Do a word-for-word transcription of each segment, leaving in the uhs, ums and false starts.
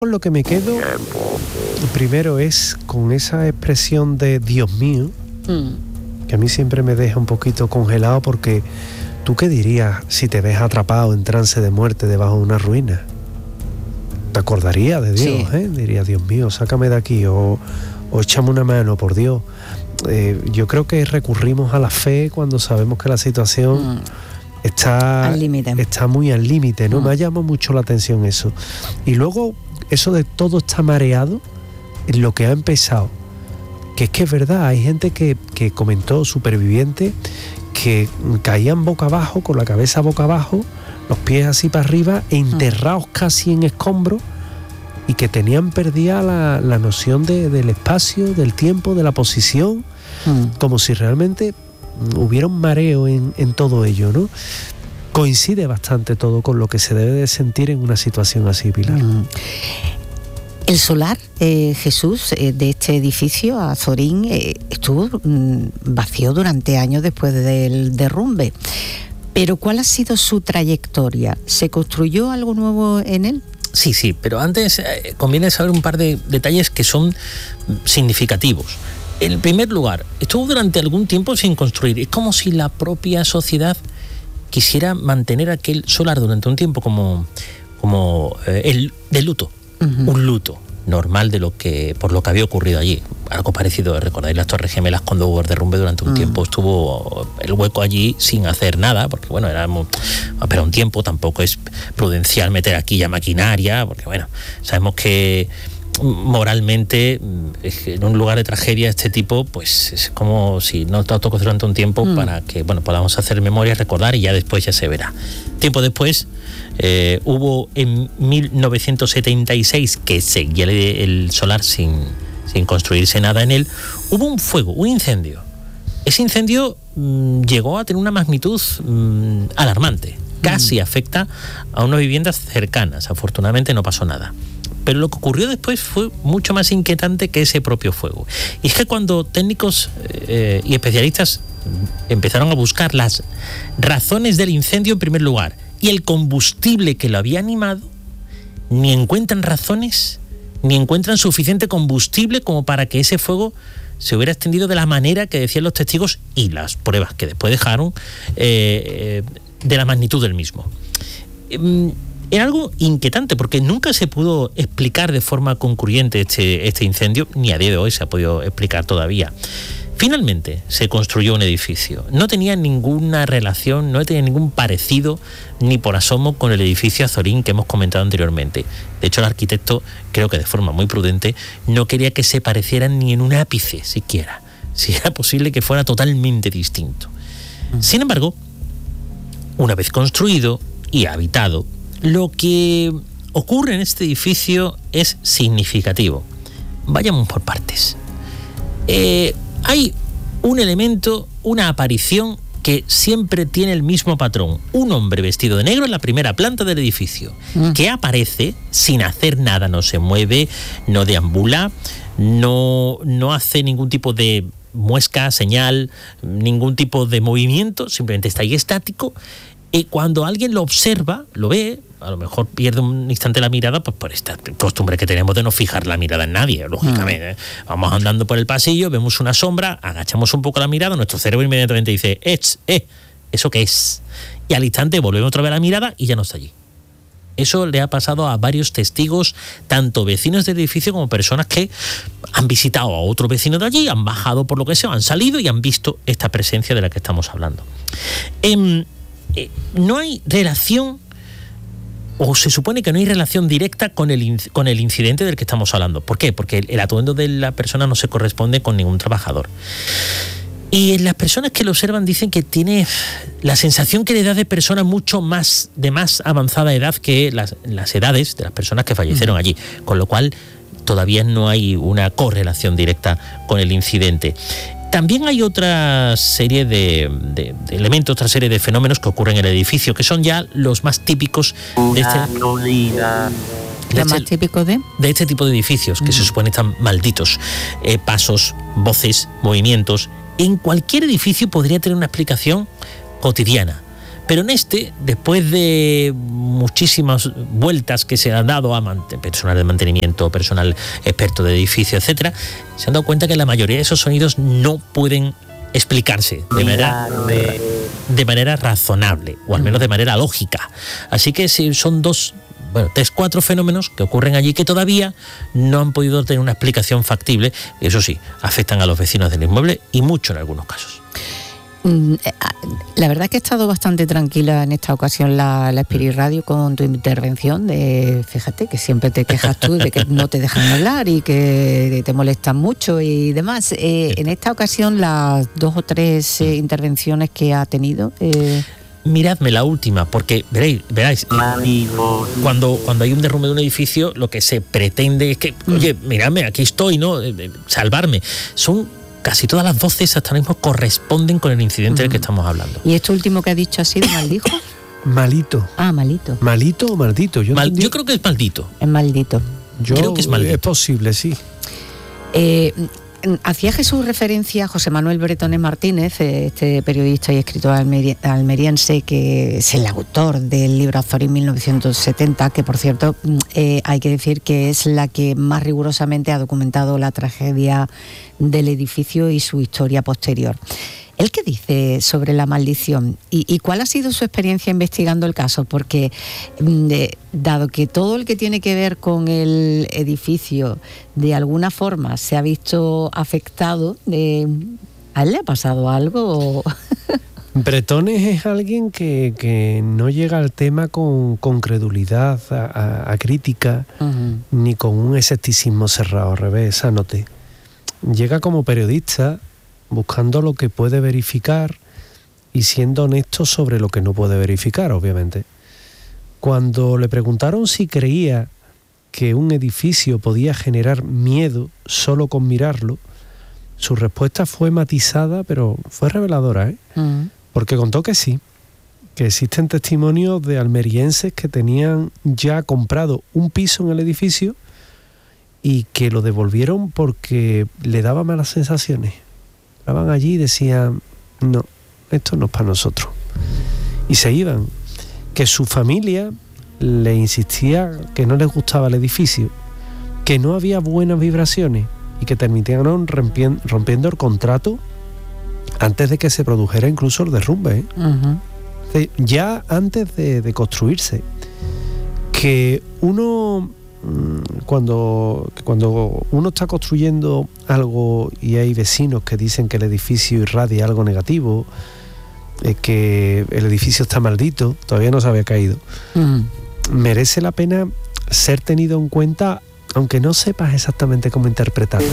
Con lo que me quedo primero es con esa expresión de Dios mío, mm. que a mí siempre me deja un poquito congelado, porque ¿tú qué dirías si te ves atrapado en trance de muerte debajo de una ruina? Te acordarías de Dios, sí. ¿eh? Dirías, Dios mío, sácame de aquí, o, o échame una mano, por Dios. Eh, yo creo que recurrimos a la fe cuando sabemos que la situación... Mm. Está, al está muy al límite, ¿no? Mm. Me ha llamado mucho la atención eso. Y luego, eso de todo está mareado, es lo que ha empezado. Que es que es verdad, hay gente que, que comentó, superviviente, que caían boca abajo, con la cabeza boca abajo, los pies así para arriba, enterrados mm. casi en escombros, y que tenían perdida la, la noción de, del espacio, del tiempo, de la posición, mm. como si realmente... hubiera un mareo en, en todo ello, ¿no? Coincide bastante todo con lo que se debe de sentir en una situación así, Pilar. Mm. El solar, eh, Jesús, eh, de este edificio, Azorín, eh, estuvo mm, vacío durante años después del derrumbe. Pero ¿cuál ha sido su trayectoria? ¿Se construyó algo nuevo en él? Sí, sí, pero antes eh, conviene saber un par de detalles que son significativos. En primer lugar, estuvo durante algún tiempo sin construir. Es como si la propia sociedad quisiera mantener aquel solar durante un tiempo como, como eh, el de luto, uh-huh. un luto normal de lo que por lo que había ocurrido allí. Algo parecido, recordáis las Torres Gemelas cuando hubo el derrumbe durante un uh-huh. tiempo, estuvo el hueco allí sin hacer nada, porque bueno, era muy, pero un tiempo tampoco es prudencial meter aquí ya maquinaria, porque bueno, sabemos que moralmente en un lugar de tragedia de este tipo, pues es como si no te tocó durante un tiempo mm. para que bueno podamos hacer memoria, recordar, y ya después ya se verá. Tiempo después eh, hubo en mil novecientos setenta y seis, que seguía el, el solar sin, sin construirse nada en él, hubo un fuego, un incendio. Ese incendio mmm, llegó a tener una magnitud mmm, alarmante, casi mm. afecta a unas viviendas cercanas. Afortunadamente no pasó nada. Pero lo que ocurrió después fue mucho más inquietante que ese propio fuego. Y es que cuando técnicos eh, y especialistas empezaron a buscar las razones del incendio en primer lugar y el combustible que lo había animado, ni encuentran razones, ni encuentran suficiente combustible como para que ese fuego se hubiera extendido de la manera que decían los testigos y las pruebas que después dejaron eh, de la magnitud del mismo. Eh, Era algo inquietante porque nunca se pudo explicar de forma concluyente este, este incendio, ni a día de hoy se ha podido explicar todavía. Finalmente se construyó un edificio. No tenía ninguna relación, no tenía ningún parecido ni por asomo con el edificio Azorín que hemos comentado anteriormente. De hecho, el arquitecto, creo que de forma muy prudente, no quería que se parecieran ni en un ápice siquiera. Si era posible que fuera totalmente distinto. Sin embargo, una vez construido y habitado, lo que ocurre en este edificio es significativo. Vayamos por partes. Eh, hay un elemento, una aparición que siempre tiene el mismo patrón. Un hombre vestido de negro en la primera planta del edificio, mm. que aparece sin hacer nada, no se mueve, no deambula, no, no hace ningún tipo de muesca, señal, ningún tipo de movimiento, simplemente está ahí estático. Y cuando alguien lo observa, lo ve, a lo mejor pierde un instante la mirada, pues por esta costumbre que tenemos de no fijar la mirada en nadie, lógicamente. Mm. Vamos andando por el pasillo, vemos una sombra, agachamos un poco la mirada, nuestro cerebro inmediatamente dice, eh, eh, ¿eso qué es? Y al instante volvemos otra vez la mirada y ya no está allí. Eso le ha pasado a varios testigos, tanto vecinos del edificio como personas que han visitado a otro vecino de allí, han bajado por lo que sea, han salido y han visto esta presencia de la que estamos hablando. Eh, eh, no hay relación, o se supone que no hay relación directa con el, con el incidente del que estamos hablando. ¿Por qué? Porque el, el atuendo de la persona no se corresponde con ningún trabajador. Y las personas que lo observan dicen que tiene la sensación que le da de persona mucho más, de más avanzada edad que las, las edades de las personas que fallecieron allí, con lo cual todavía no hay una correlación directa con el incidente. También hay otra serie de, de, de elementos, otra serie de fenómenos que ocurren en el edificio, que son ya los más típicos de este... ¿Lo más típico de? De este tipo de edificios, que uh-huh. se supone están malditos. Eh, pasos, voces, movimientos. En cualquier edificio podría tener una explicación cotidiana, Pero en este, después de muchísimas vueltas que se han dado a personal de mantenimiento, personal experto de edificio, etcétera, se han dado cuenta que la mayoría de esos sonidos no pueden explicarse de manera, de, de manera razonable, o al menos de manera lógica. Así que sí, son dos, bueno, tres, cuatro fenómenos que ocurren allí que todavía no han podido tener una explicación factible. Eso sí, afectan a los vecinos del inmueble y mucho en algunos casos. La verdad es que he estado bastante tranquila en esta ocasión la, la Spirit Radio con tu intervención. De, fíjate que siempre te quejas tú de que no te dejan hablar y que te molestan mucho y demás. Eh, en esta ocasión las dos o tres eh, intervenciones que ha tenido... Eh... Miradme la última, porque veréis, veráis, cuando, cuando hay un derrumbe de un edificio, lo que se pretende es que, oye, miradme, aquí estoy, ¿no? Salvarme. Son... Casi todas las voces hasta ahora mismo corresponden con el incidente uh-huh. del que estamos hablando. ¿Y esto último que ha dicho ha sido maldijo? Malito. Ah, malito. ¿Malito o maldito? Yo, Mal, yo creo que es maldito. Es maldito. Yo creo que es maldito. Es posible, sí. Eh, hacía Jesús referencia a José Manuel Bretones Martínez, este periodista y escritor almeri- almeriense, que es el autor del libro Azorín mil novecientos setenta, que por cierto eh, hay que decir que es la que más rigurosamente ha documentado la tragedia del edificio y su historia posterior. ¿Él qué dice sobre la maldición? ¿Y, y cuál ha sido su experiencia investigando el caso? Porque de, dado que todo el que tiene que ver con el edificio de alguna forma se ha visto afectado, de, ¿a él le ha pasado algo? Bretones es alguien que, que no llega al tema con, con credulidad a, a, a crítica, uh-huh. ni con un escepticismo cerrado, al revés, anote. Llega como periodista buscando lo que puede verificar y siendo honesto sobre lo que no puede verificar, obviamente. Cuando le preguntaron si creía que un edificio podía generar miedo solo con mirarlo, su respuesta fue matizada, pero fue reveladora, ¿eh? Uh-huh. Porque contó que sí, que existen testimonios de almerienses que tenían ya comprado un piso en el edificio y que lo devolvieron porque le daba malas sensaciones. Estaban allí y decían, no, esto no es para nosotros. Y se iban. Que su familia le insistía que no les gustaba el edificio, que no había buenas vibraciones y que terminaron rompiendo el contrato antes de que se produjera incluso el derrumbe, ¿eh? Uh-huh. Ya antes de, de construirse. Que uno... Cuando, cuando uno está construyendo algo y hay vecinos que dicen que el edificio irradia algo negativo, eh, que el edificio está maldito, todavía no se había caído, mm. merece la pena ser tenido en cuenta, aunque no sepas exactamente cómo interpretarlo.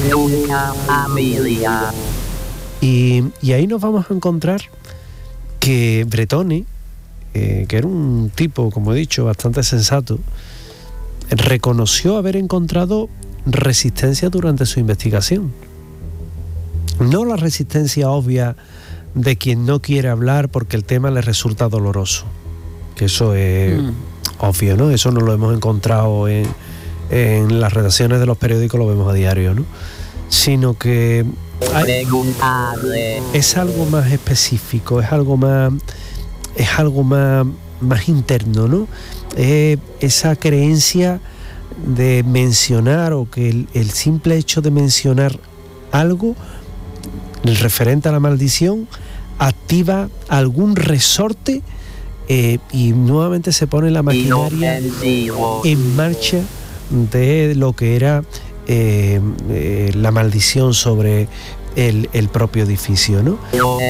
Y, y ahí nos vamos a encontrar que Bretones, eh, que era un tipo, como he dicho, bastante sensato, reconoció haber encontrado resistencia durante su investigación. No la resistencia obvia de quien no quiere hablar porque el tema le resulta doloroso, que eso es mm. obvio, ¿no? Eso no lo hemos encontrado en, en las redacciones de los periódicos, lo vemos a diario, ¿no? Sino que hay, es algo más específico, es algo más, es algo más, más interno, ¿no? Eh, esa creencia de mencionar o que el, el simple hecho de mencionar algo el referente a la maldición activa algún resorte eh, y nuevamente se pone la maquinaria en marcha de lo que era eh, eh, la maldición sobre el, el propio edificio, ¿no?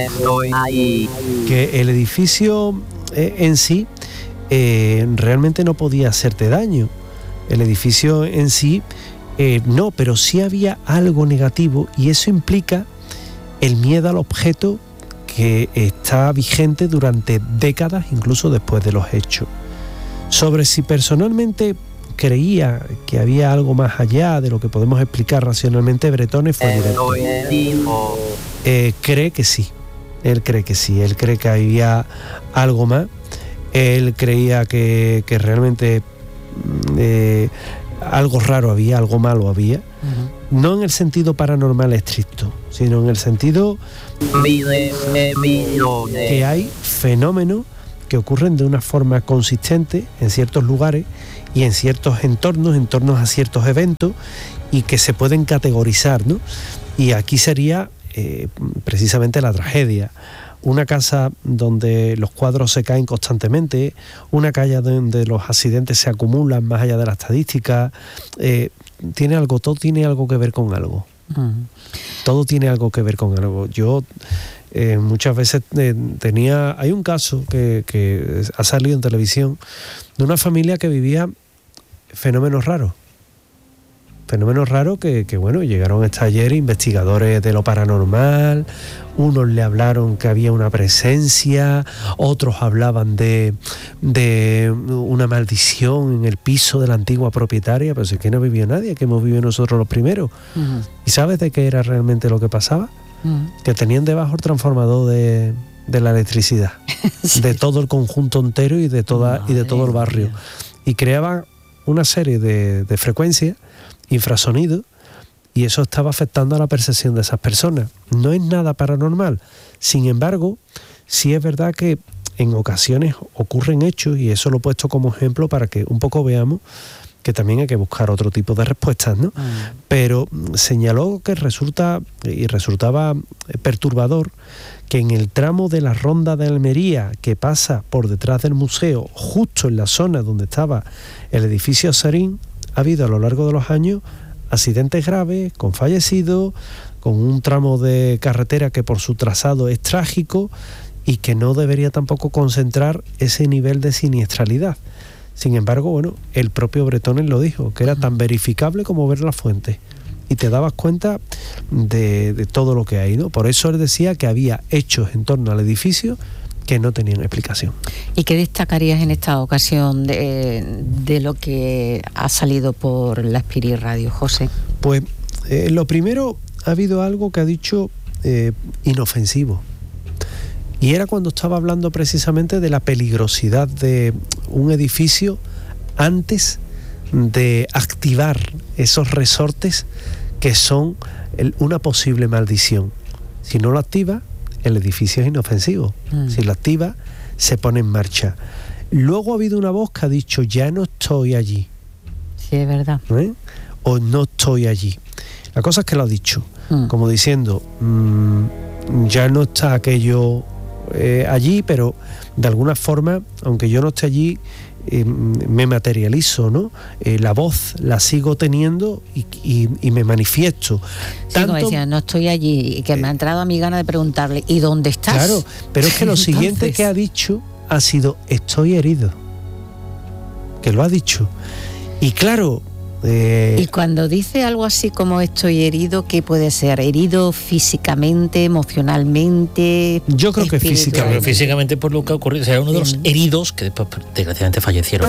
Que el edificio eh, en sí Eh, realmente no podía hacerte daño. El edificio en sí eh, no, pero sí había algo negativo y eso implica el miedo al objeto que está vigente durante décadas, incluso después de los hechos. Sobre si personalmente creía que había algo más allá de lo que podemos explicar racionalmente, Bretones fue directo. Eh, cree que sí, él cree que sí, él cree que había algo más. Él creía que, que realmente eh, algo raro había, algo malo había, uh-huh. no en el sentido paranormal estricto, sino en el sentido que hay fenómenos que ocurren de una forma consistente en ciertos lugares y en ciertos entornos, entornos a ciertos eventos, y que se pueden categorizar, ¿no? Y aquí sería eh, precisamente la tragedia. Una casa donde los cuadros se caen constantemente, una calle donde los accidentes se acumulan más allá de la estadística, eh, tiene algo, todo tiene algo que ver con algo. Uh-huh. Todo tiene algo que ver con algo. Yo eh, muchas veces eh, tenía, hay un caso que, que ha salido en televisión de una familia que vivía fenómenos raros. Fenómenos raros que, que, bueno, llegaron hasta ayer investigadores de lo paranormal, unos le hablaron que había una presencia, otros hablaban de, de una maldición en el piso de la antigua propietaria, pero si es que no vivía nadie, que hemos vivido nosotros los primeros. Uh-huh. ¿Y sabes de qué era realmente lo que pasaba? Uh-huh. Que tenían debajo el transformador de, de la electricidad, sí. de todo el conjunto entero y de, toda, y de todo el barrio. Y creaban una serie de, de frecuencias, infrasonido, y eso estaba afectando a la percepción de esas personas. No es nada paranormal. Sin embargo, sí es verdad que en ocasiones ocurren hechos, y eso lo he puesto como ejemplo para que un poco veamos que también hay que buscar otro tipo de respuestas, ¿no? Mm. Pero señaló que resulta y resultaba perturbador que en el tramo de la ronda de Almería que pasa por detrás del museo, justo en la zona donde estaba el edificio Azorín, ha habido a lo largo de los años accidentes graves, con fallecidos, con un tramo de carretera que por su trazado es trágico y que no debería tampoco concentrar ese nivel de siniestralidad. Sin embargo, bueno, el propio Bretones lo dijo, que era tan verificable como ver la fuente. Y te dabas cuenta de, de todo lo que hay, ¿no? Por eso él decía que había hechos en torno al edificio que no tenían explicación. ¿Y qué destacarías en esta ocasión de, de lo que ha salido por la Spirit Radio, José? Pues eh, lo primero, ha habido algo que ha dicho eh, inofensivo. Y era cuando estaba hablando precisamente de la peligrosidad de un edificio antes de activar esos resortes que son el, una posible maldición. Si no lo activa, el edificio es inofensivo. Mm. Si lo activa, se pone en marcha. Luego ha habido una voz que ha dicho, ya no estoy allí. Sí, es verdad. ¿Eh? O no estoy allí. La cosa es que lo ha dicho, mm. como diciendo, mmm, ya no está aquello eh, allí, pero de alguna forma, aunque yo no esté allí, eh, me materializo, ¿no? Eh, la voz la sigo teniendo y, y, y me manifiesto. Sí, Tanto, como decía, no estoy allí, y que eh, me ha entrado a mi gana de preguntarle, ¿y dónde estás? Claro, pero es que lo Entonces... siguiente que ha dicho ha sido, estoy herido. Que lo ha dicho. Y claro... Eh, y cuando dice algo así como estoy herido, ¿qué puede ser? ¿Herido físicamente, emocionalmente? Yo creo que físicamente. Físicamente por lo que ha ocurrido. O sea, uno de los heridos que después desgraciadamente fallecieron.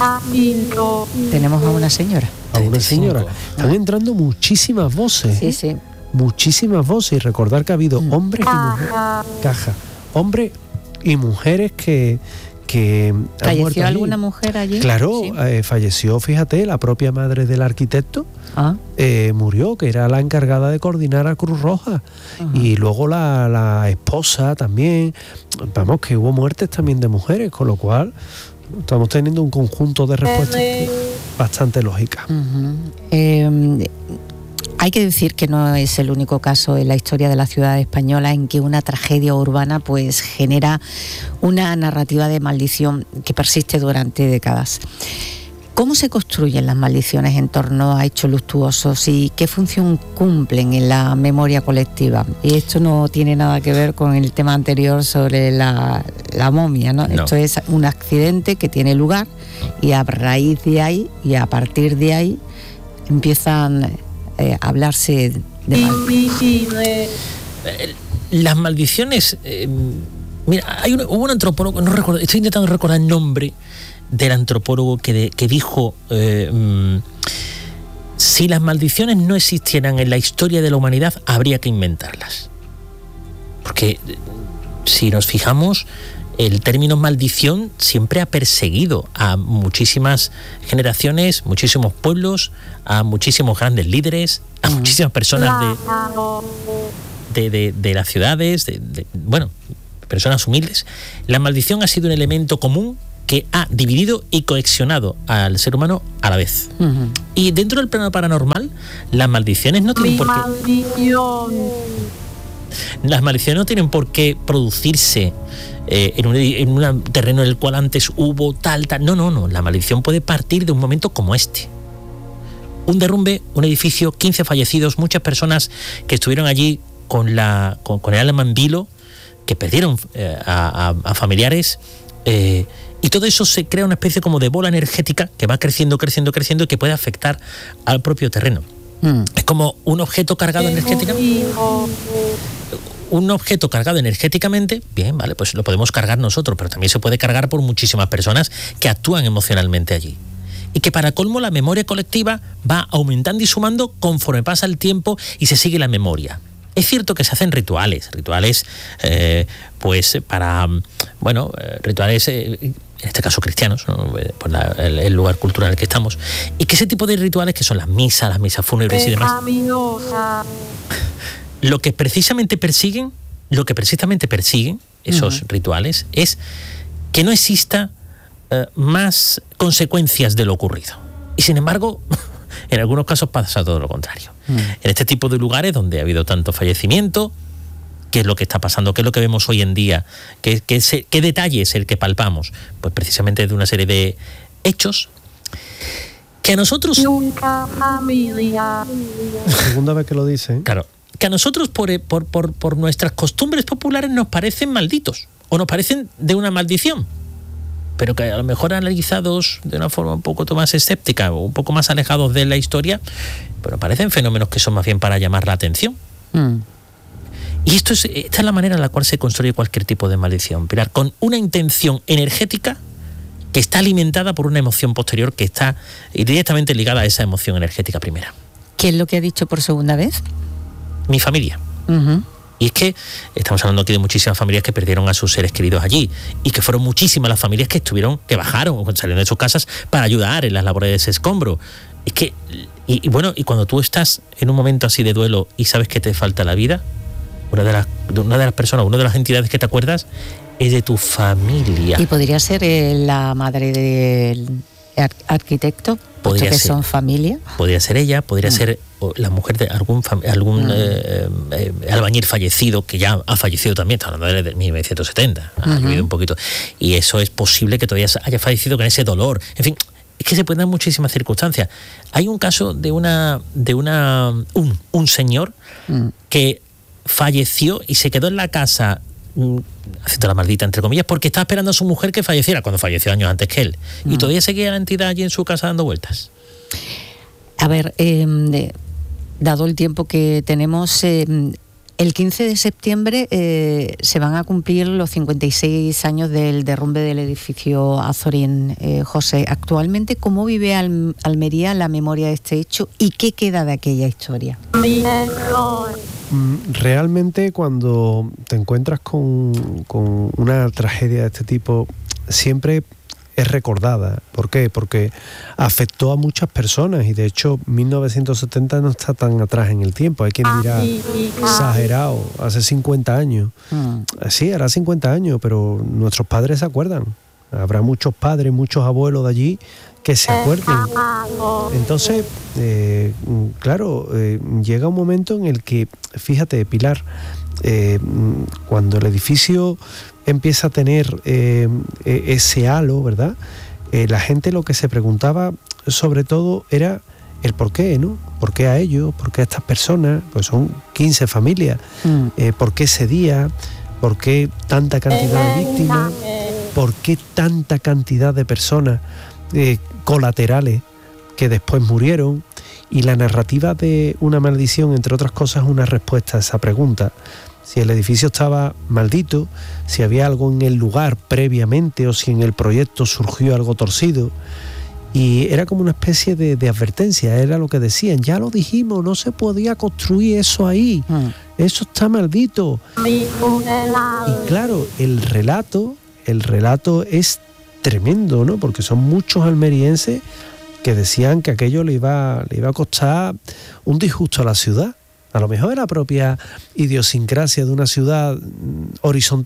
Tenemos a una señora. A una señora. Están entrando muchísimas voces. Sí, sí. Muchísimas voces. Y recordar que ha habido hombres y mujeres. Caja. Hombres y mujeres que... que ¿Falleció alguna mujer allí? Claro, sí. eh, falleció, fíjate, la propia madre del arquitecto ah. eh, murió, que era la encargada de coordinar a Cruz Roja. Ajá. Y luego la, la esposa también. Vamos, que hubo muertes también de mujeres, con lo cual estamos teniendo un conjunto de respuestas bastante lógicas. Uh-huh. eh, Hay que decir que no es el único caso en la historia de la ciudad española en que una tragedia urbana pues genera una narrativa de maldición que persiste durante décadas. ¿Cómo se construyen las maldiciones en torno a hechos luctuosos y qué función cumplen en la memoria colectiva? Y esto no tiene nada que ver con el tema anterior sobre la, la momia, ¿no? No. Esto es un accidente que tiene lugar y a raíz de ahí y a partir de ahí empiezan... Eh, hablarse de mal. Las maldiciones, eh, mira, hay un, hubo un antropólogo, no recuerdo, estoy intentando recordar el nombre del antropólogo que, de, que dijo eh, mm, si las maldiciones no existieran en la historia de la humanidad, habría que inventarlas. Porque si nos fijamos, el término maldición siempre ha perseguido a muchísimas generaciones, muchísimos pueblos, a muchísimos grandes líderes, a muchísimas personas de, de, de, de las ciudades, de, de, bueno, personas humildes, la maldición ha sido un elemento común que ha dividido y cohesionado al ser humano a la vez. Uh-huh. Y dentro del plano paranormal, las maldiciones no tienen por qué... Maldición. Las maldiciones no tienen por qué producirse eh, en, un, en un terreno en el cual antes hubo tal, tal... No, no, no. La maldición puede partir de un momento como este. Un derrumbe, un edificio, quince fallecidos, muchas personas que estuvieron allí con, la, con, con el alma en vilo, que perdieron eh, a, a, a familiares... Eh, y todo eso se crea una especie como de bola energética que va creciendo, creciendo, creciendo y que puede afectar al propio terreno. Mm. Es como un objeto cargado energéticamente. Un objeto cargado energéticamente, bien, vale, pues lo podemos cargar nosotros, pero también se puede cargar por muchísimas personas que actúan emocionalmente allí. Y que para colmo la memoria colectiva va aumentando y sumando conforme pasa el tiempo y se sigue la memoria. Es cierto que se hacen rituales, rituales eh, pues para, bueno, eh, rituales, eh, en este caso cristianos, ¿no? Por la, el, el lugar cultural en el que estamos, y que ese tipo de rituales que son las misas, las misas fúnebres y demás, lo que precisamente persiguen, lo que precisamente persiguen esos uh-huh. rituales es que no exista eh, más consecuencias de lo ocurrido. Y sin embargo, en algunos casos pasa todo lo contrario. Mm. En este tipo de lugares donde ha habido tanto fallecimiento, ¿qué es lo que está pasando? ¿Qué es lo que vemos hoy en día? ¿Qué, qué, se, qué detalle es el que palpamos? Pues precisamente de una serie de hechos que a nosotros... Nunca familia. Segunda vez que lo dice. Claro, que a nosotros por, por, por, por nuestras costumbres populares nos parecen malditos o nos parecen de una maldición, pero que a lo mejor analizados de una forma un poco más escéptica o un poco más alejados de la historia, pero parecen fenómenos que son más bien para llamar la atención. Mm. Y esto es, esta es la manera en la cual se construye cualquier tipo de maldición, Pilar, con una intención energética que está alimentada por una emoción posterior que está directamente ligada a esa emoción energética primera. ¿Qué es lo que ha dicho por segunda vez? Mi familia. Uh-huh. Y es que estamos hablando aquí de muchísimas familias que perdieron a sus seres queridos allí y que fueron muchísimas las familias que estuvieron, que bajaron, salieron de sus casas para ayudar en las labores de ese escombro. Es que, y, y bueno, y cuando tú estás en un momento así de duelo y sabes que te falta la vida, una de las, una de las personas, una de las entidades que te acuerdas es de tu familia. ¿Y podría ser eh, la madre del arquitecto? Podría que ser, son familia. Podría ser ella, podría mm. ser la mujer de algún algún mm. eh, eh, albañil fallecido, que ya ha fallecido también, está hablando de mil novecientos setenta, ha uh-huh. vivido un poquito. Y eso es posible que todavía haya fallecido con ese dolor. En fin, es que se pueden dar muchísimas circunstancias. Hay un caso de una de una un, un señor mm. que falleció y se quedó en la casa haciendo la maldita entre comillas porque estaba esperando a su mujer que falleciera cuando falleció años antes que él mm. y todavía seguía la entidad allí en su casa dando vueltas. A ver, eh, dado el tiempo que tenemos, eh, el quince de septiembre eh, se van a cumplir los cincuenta y seis años del derrumbe del edificio Azorín. eh, José, actualmente, ¿cómo vive Al- Almería la memoria de este hecho y qué queda de aquella historia? Realmente cuando te encuentras con, con una tragedia de este tipo, siempre es recordada. ¿Por qué? Porque afectó a muchas personas y de hecho mil novecientos setenta no está tan atrás en el tiempo. Hay quien dirá exagerado, hace cincuenta años. Mm. Sí, hará cincuenta años, pero nuestros padres se acuerdan. Habrá muchos padres, muchos abuelos de allí que se acuerden. Entonces, eh, claro, eh, llega un momento en el que, fíjate, Pilar, eh, cuando el edificio empieza a tener eh, ese halo, ¿verdad? Eh, la gente lo que se preguntaba sobre todo era el por qué, ¿no? ¿Por qué a ellos? ¿Por qué a estas personas? Pues son quince familias. Mm. Eh, ¿Por qué ese día? ¿Por qué tanta cantidad de víctimas? ¿Por qué tanta cantidad de personas eh, colaterales que después murieron? Y la narrativa de una maldición, entre otras cosas, es una respuesta a esa pregunta. Si el edificio estaba maldito, si había algo en el lugar previamente o si en el proyecto surgió algo torcido. Y era como una especie de, de advertencia, era lo que decían, ya lo dijimos, no se podía construir eso ahí, mm. eso está maldito. Y claro, el relato, el relato es tremendo, ¿no? Porque son muchos almerienses que decían que aquello le iba, le iba a costar un disgusto a la ciudad. A lo mejor era propia idiosincrasia de una ciudad horizontal,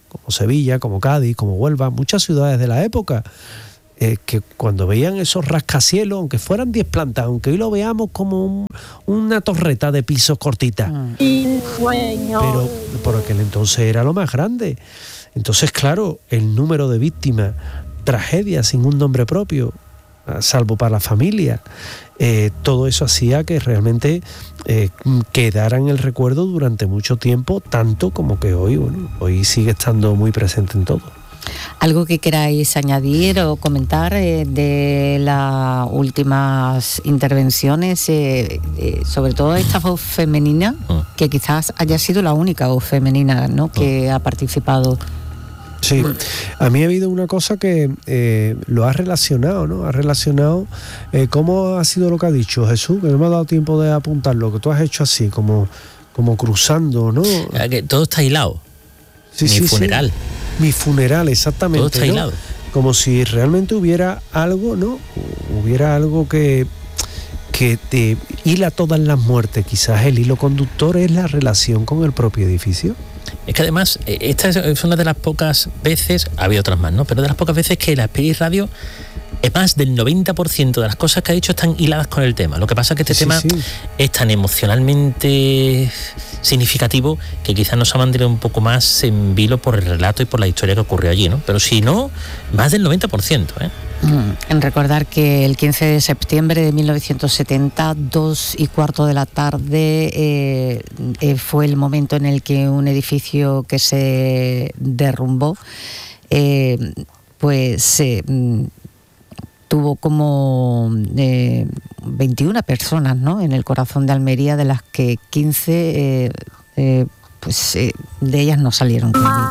como Sevilla, como Cádiz, como Huelva, muchas ciudades de la época, eh, que cuando veían esos rascacielos, aunque fueran diez plantas, aunque hoy lo veamos como un, una torreta de pisos cortita, mm. pero por aquel entonces era lo más grande. Entonces, claro, el número de víctimas, tragedias sin un nombre propio, salvo para la familia, eh, todo eso hacía que realmente eh, quedara en el recuerdo durante mucho tiempo, tanto como que hoy, bueno, hoy sigue estando muy presente en todo. ¿Algo que queráis añadir o comentar eh, de las últimas intervenciones, eh, eh, sobre todo esta voz femenina, que quizás haya sido la única voz femenina, ¿no?, que ha participado? Sí, a mí ha habido una cosa que eh, lo ha relacionado, ¿no? Ha relacionado eh, cómo ha sido lo que ha dicho Jesús, que no me ha dado tiempo de apuntarlo, que tú has hecho así, como, como cruzando, ¿no? Que todo está hilado. Sí, Mi sí, funeral. Sí. Mi funeral, exactamente. Todo está ¿no? hilado. Como si realmente hubiera algo, ¿no? Hubiera algo que, que te hila todas las muertes. Quizás el hilo conductor es la relación con el propio edificio. Es que además, esta es una de las pocas veces, había otras más, ¿no? Pero de las pocas veces que la Spirit Radio, es más del noventa por ciento de las cosas que ha dicho están hiladas con el tema. Lo que pasa es que este sí, tema sí. es tan emocionalmente significativo que quizás nos ha mantenido un poco más en vilo por el relato y por la historia que ocurrió allí, ¿no? Pero si no, más del noventa por ciento, ¿eh? Mm, en recordar que el quince de septiembre de mil novecientos setenta, dos y cuarto de la tarde, eh, eh, fue el momento en el que un edificio que se derrumbó, eh, pues eh, tuvo como eh, veintiuna personas, ¿no?, en el corazón de Almería, de las que quince, eh, eh, pues eh, de ellas no salieron con vida.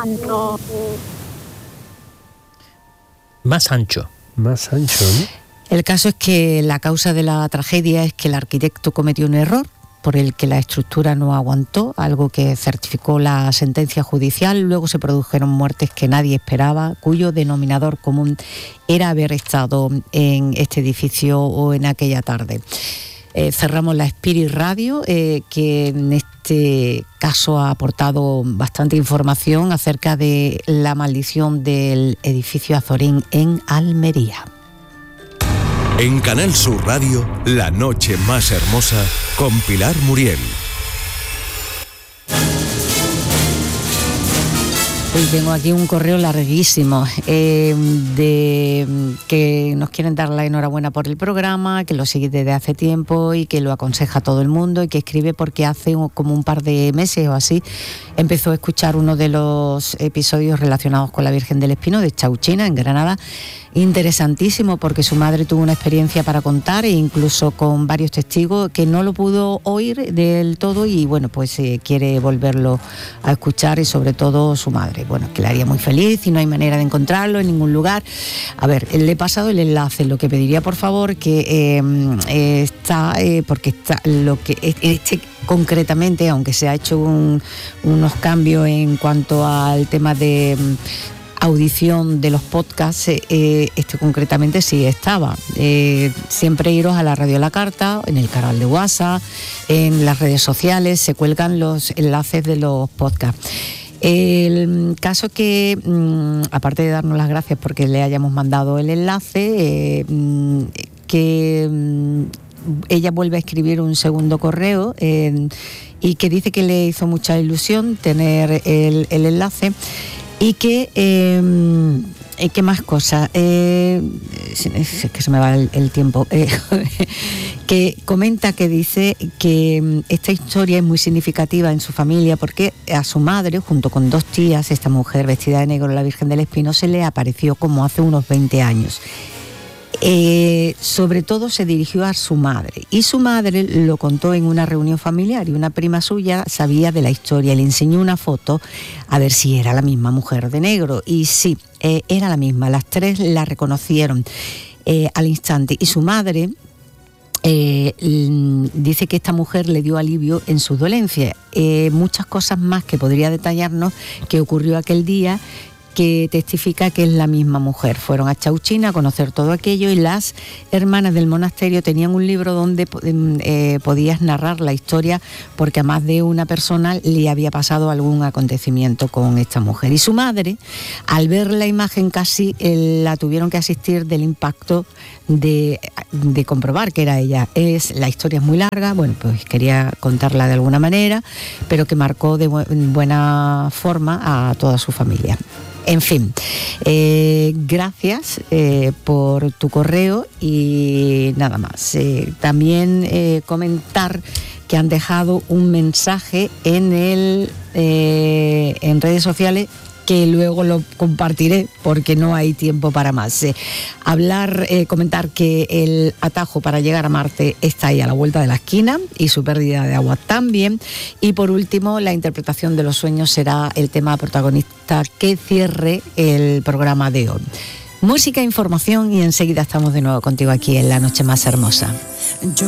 Más ancho. Más ancho, ¿no? El caso es que la causa de la tragedia es que el arquitecto cometió un error por el que la estructura no aguantó, algo que certificó la sentencia judicial. Luego se produjeron muertes que nadie esperaba, cuyo denominador común era haber estado en este edificio o en aquella tarde. Eh, cerramos la Spirit Radio, eh, que en este caso ha aportado bastante información acerca de la maldición del edificio Azorín en Almería. En Canal Sur Radio, La Noche Más Hermosa, con Pilar Muriel. Hoy tengo aquí un correo larguísimo eh, de que nos quieren dar la enhorabuena por el programa, que lo sigue desde hace tiempo y que lo aconseja a todo el mundo, y que escribe porque hace un, como un par de meses o así empezó a escuchar uno de los episodios relacionados con la Virgen del Espino de Chauchina en Granada. Interesantísimo, porque su madre tuvo una experiencia para contar, e incluso con varios testigos, que no lo pudo oír del todo, y bueno, pues eh, quiere volverlo a escuchar, y sobre todo su madre, bueno, que le haría muy feliz, y no hay manera de encontrarlo en ningún lugar. A ver, le he pasado el enlace. Lo que pediría, por favor, que eh, eh, está, eh, porque está lo que este concretamente, aunque se ha hecho un, unos cambios en cuanto al tema de audición de los podcasts, eh, este concretamente sí estaba. Eh, siempre iros a la Radio La Carta, en el canal de WhatsApp, en las redes sociales, se cuelgan los enlaces de los podcasts. El caso es que, mmm, aparte de darnos las gracias porque le hayamos mandado el enlace, eh, mmm, que mmm, ella vuelve a escribir un segundo correo eh, y que dice que le hizo mucha ilusión tener el, el enlace. Y que, eh, ¿qué más cosas? Eh, es que se me va el, el tiempo. Eh, que comenta, que dice que esta historia es muy significativa en su familia, porque a su madre, junto con dos tías, esta mujer vestida de negro, la Virgen del Espino, se le apareció como hace unos veinte años. Eh, sobre todo se dirigió a su madre, y su madre lo contó en una reunión familiar, y una prima suya sabía de la historia, le enseñó una foto a ver si era la misma mujer de negro, y sí, eh, era la misma. Las tres la reconocieron eh, al instante, y su madre eh, dice que esta mujer le dio alivio en su dolencia. Eh, muchas cosas más que podría detallarnos que ocurrió aquel día, que testifica que es la misma mujer. Fueron a Chauchina a conocer todo aquello y las hermanas del monasterio tenían un libro donde eh, podías narrar la historia porque a más de una persona le había pasado algún acontecimiento con esta mujer. Y su madre, al ver la imagen, casi eh, la tuvieron que asistir del impacto de, de comprobar que era ella. Es, la historia es muy larga, bueno, pues quería contarla de alguna manera, pero que marcó de bu- buena forma a toda su familia. En fin, eh, gracias eh, por tu correo y nada más. Eh, también eh, comentar que han dejado un mensaje en el eh, en redes sociales que luego lo compartiré porque no hay tiempo para más. Eh, hablar, eh, comentar que el atajo para llegar a Marte está ahí a la vuelta de la esquina y su pérdida de agua también. Y por último, la interpretación de los sueños será el tema protagonista que cierre el programa de hoy. Música, información y enseguida estamos de nuevo contigo aquí en La Noche Más Hermosa. Yo